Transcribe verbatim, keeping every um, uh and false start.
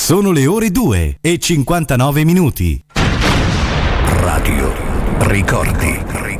Sono le ore due e cinquantanove minuti. Radio Ricordi.